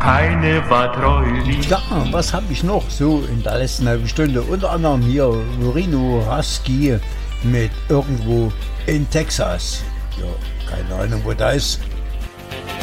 keine war treu wie. Ja, was habe ich noch so in der letzten halben Stunde? Unter anderem hier Rhino Husky mit Irgendwo in Texas. Ja, keine Ahnung, wo das ist.